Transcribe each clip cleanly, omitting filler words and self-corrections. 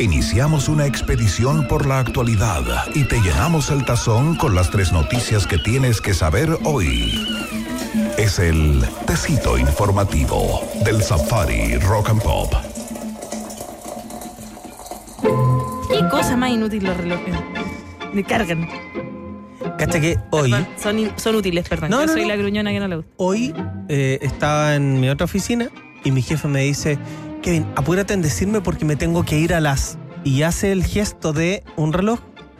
Iniciamos una expedición por la actualidad y te llenamos el tazón con las 3 noticias que tienes que saber hoy. Es el tecito informativo del Safari Rock and Pop. ¿Qué cosa más inútil los relojes? Me cargan. Cacha que hoy... Son útiles, perdón. Yo soy la gruñona que no le gusta. Hoy estaba en mi otra oficina y mi jefe me dice: Kevin, apúrate en decirme porque me tengo que ir a las... Y hace el gesto de un reloj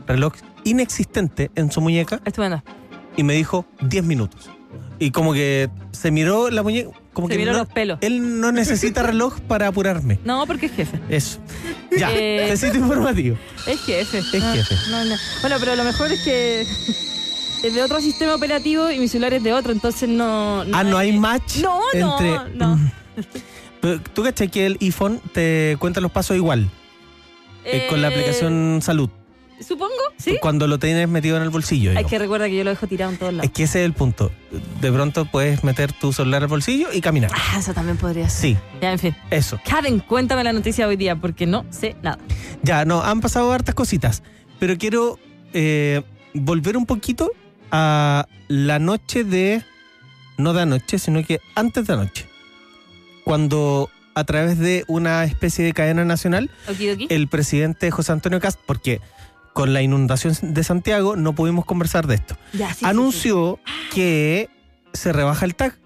inexistente en su muñeca. Estupendo. Y me dijo 10 minutos. Y como que se miró la muñeca... Como se que miró los pelos. Él no necesita reloj para apurarme. No, porque es jefe. Eso. Ya, necesito informativo. Es jefe. Es jefe. No. Bueno, pero lo mejor es que es de otro sistema operativo y mi celular es de otro, entonces no hay match. No. Pero tú cachai que el iPhone te cuenta los pasos igual. Con la aplicación Salud. Supongo, sí. Cuando lo tienes metido en el bolsillo. Es que recuerda que yo lo dejo tirado en todos lados. Es que ese es el punto. De pronto puedes meter tu celular al bolsillo y caminar. Ah, eso también podría ser. Sí. Ya, en fin. Eso. Karen, cuéntame la noticia hoy día, porque no sé nada. Ya, no, han pasado hartas cositas. Pero quiero volver un poquito a la noche de... No de anoche, sino que antes de anoche. Cuando a través de una especie de cadena nacional, el presidente José Antonio Kast, porque con la inundación de Santiago no pudimos conversar de esto, anunció que se rebaja el TAC.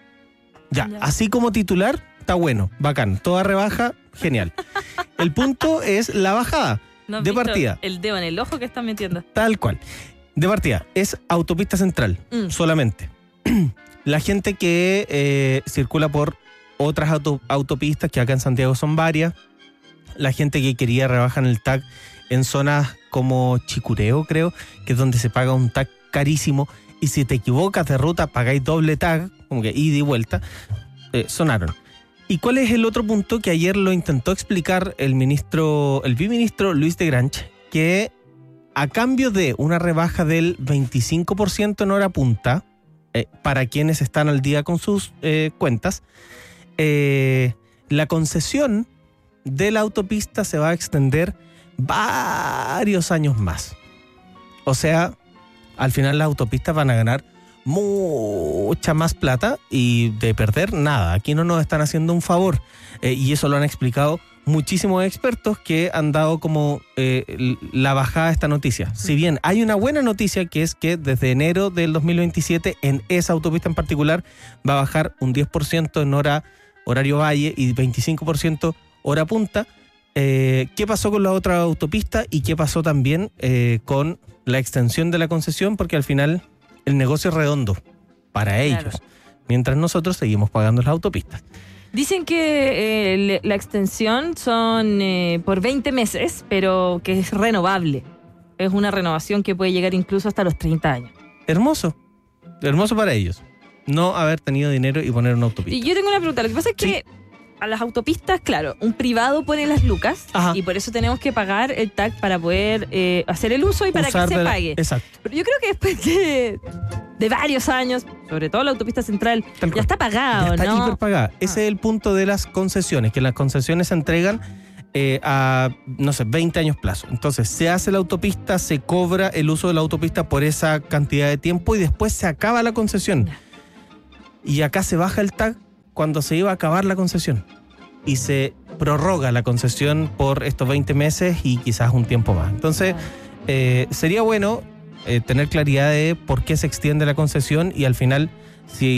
Ya, así como titular, está bueno, bacán, toda rebaja, genial. El punto es la bajada de partida. El dedo en el ojo que están metiendo. Tal cual. De partida, es autopista central, solamente. La gente que circula por otras autopistas, que acá en Santiago son varias, la gente que quería rebajar el TAC en zonas como Chicureo, creo, que es donde se paga un TAC carísimo, y si te equivocas de ruta pagáis doble TAC, como que ida y vuelta, sonaron. ¿Y cuál es el otro punto que ayer lo intentó explicar el viceministro Luis de Grange? Que a cambio de una rebaja del 25% en hora punta, para quienes están al día con sus cuentas, la concesión de la autopista se va a extender varios años más. O sea, al final las autopistas van a ganar mucha más plata y de perder nada. Aquí no nos están haciendo un favor, y eso lo han explicado muchísimos expertos que han dado como la bajada de esta noticia. Si bien hay una buena noticia, que es que desde enero del 2027 en esa autopista en particular va a bajar un 10% en horario valle y 25% hora punta. ¿Qué pasó con la otra autopista y qué pasó también con la extensión de la concesión? Porque al final el negocio es redondo para ellos, mientras nosotros seguimos pagando las autopistas. Dicen que la extensión son por 20 meses, pero que es renovable. Es una renovación que puede llegar incluso hasta los 30 años. Hermoso Para ellos no haber tenido dinero y poner una autopista. Y yo tengo una pregunta. Lo que pasa es que a las autopistas, claro, un privado pone las lucas. Ajá. Y por eso tenemos que pagar el TAC para poder hacer el uso y para que se pague. Exacto. Pero yo creo que después de varios años, sobre todo la autopista central, ya está pagado, ya está ¿no? hiper pagada. Ese es el punto de las concesiones, que las concesiones se entregan a, 20 años plazo. Entonces, se hace la autopista, se cobra el uso de la autopista por esa cantidad de tiempo y después se acaba la concesión. Y acá se baja el TAC cuando se iba a acabar la concesión y se prorroga la concesión por estos 20 meses y quizás un tiempo más. Entonces, sería bueno tener claridad de por qué se extiende la concesión y al final, si